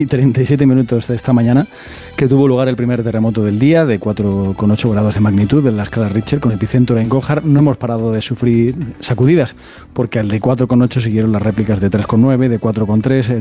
y 37 minutos de esta mañana que tuvo lugar el primer terremoto del día de 4,8 grados de magnitud en la escala Richter con epicentro en Gohar. No hemos parado de sufrir sacudidas porque al de 4,8 siguieron las réplicas de 3,9, de 4,3,